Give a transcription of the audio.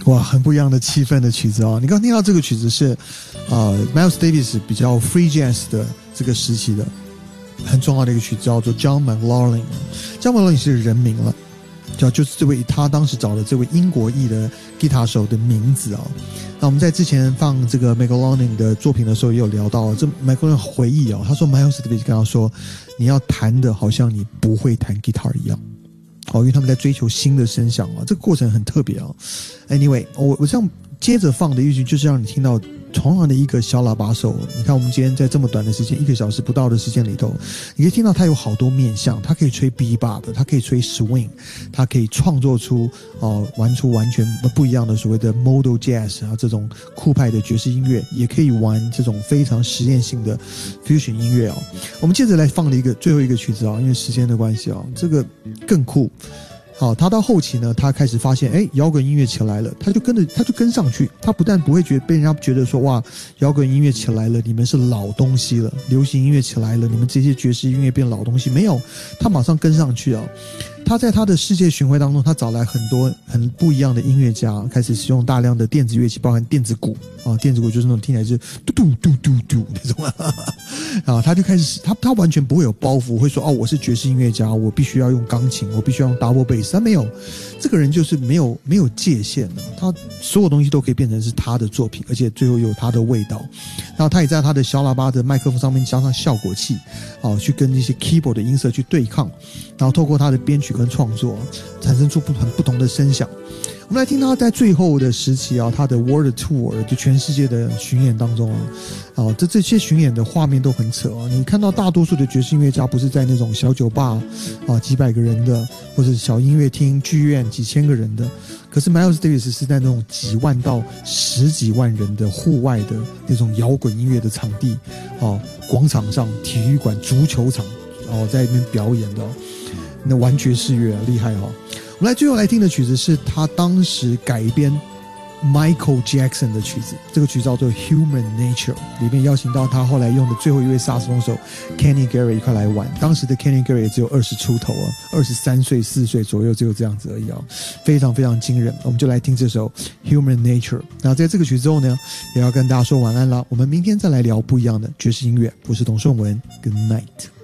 哇，很不一样的气氛的曲子哦！你刚听到这个曲子是Miles Davis 比较 free jazz 的这个时期的很重要的一个曲子，叫做 John McLaughlin。John McLaughlin 是人名了，就是这位他当时找的这位英国裔的吉他手的名字哦。那我们在之前放这个 McLaughlin 的作品的时候也有聊到，这 McLaughlin 回忆哦，他说 Miles Davis 跟他说，你要弹的好像你不会弹吉他一样。因为他们在追求新的声响啊，这个过程很特别啊。Anyway， 我这样接着放的一句就是让你听到同样的一个小喇叭手。你看我们今天在这么短的时间，1个小时不到的时间里头，你可以听到他有好多面向，他可以吹 bebop， 他可以吹 swing， 他可以创作出玩出完全不一样的所谓的 modal jazz 啊，这种酷派的爵士音乐，也可以玩这种非常实验性的 fusion 音乐哦。我们接着来放的最后一个曲子啊，因为时间的关系啊，这个更酷。好，他到后期呢，他开始发现，摇滚音乐起来了，他就跟上去。他不但不会被人家觉得说，哇，摇滚音乐起来了，你们是老东西了；流行音乐起来了，你们这些爵士音乐变老东西。没有，他马上跟上去啊。他在他的世界巡回当中，他找来很多很不一样的音乐家，开始使用大量的电子乐器，包含电子鼓啊，电子鼓就是那种听起来是嘟嘟嘟嘟嘟那种啊，他就开始他完全不会有包袱，会说我是爵士音乐家，我必须要用钢琴，我必须要用 double bass。他没有，这个人就是没有界限的，他所有东西都可以变成是他的作品，而且最后有他的味道。然后他也在他的小喇叭的麦克风上面加上效果器，去跟一些 keyboard 的音色去对抗，然后透过他的编曲跟创作，产生出很不同的声响。我们来听他在最后的时期啊，他的 World Tour 就全世界的巡演当中这些巡演的画面都很扯啊！你看到大多数的爵士音乐家不是在那种小酒吧几百个人的，或者小音乐厅、剧院几千个人的，可是 Miles Davis 是在那种几万到10几万人的户外的那种摇滚音乐的场地广场上、体育馆、足球场在那边表演的那玩爵士乐厉害我们最后来听的曲子是他当时改编 Michael Jackson 的曲子，这个曲子叫做 Human Nature， 里面邀请到他后来用的最后一位萨克斯风手 Kenny Garrett 一块来玩。当时的 Kenny Garrett 也只有20出头23岁4岁左右，只有这样子而已非常非常惊人。我们就来听这首 Human Nature。那在这个曲子之后呢，也要跟大家说晚安了。我们明天再来聊不一样的爵士音乐。我是董顺文 ，Good night。